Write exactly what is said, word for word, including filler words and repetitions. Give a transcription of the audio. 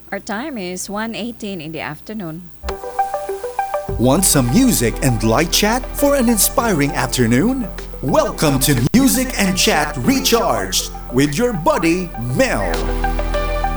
Our time is one eighteen in the afternoon. Want some music and light chat for an inspiring afternoon? Welcome to Music and Chat Recharged with your buddy Mel.